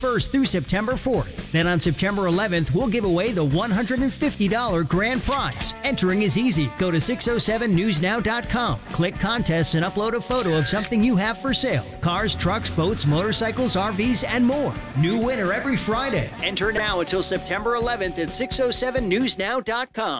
1st through September 4th. Then on September 11th, we'll give away the $150 grand prize. Entering is easy. Go to 607newsnow.com, click contests, and upload a photo of something you have for sale. Cars, trucks, boats, motorcycles, RVs, and more. New winner every Friday. Enter now until September 11th at 607newsnow.com.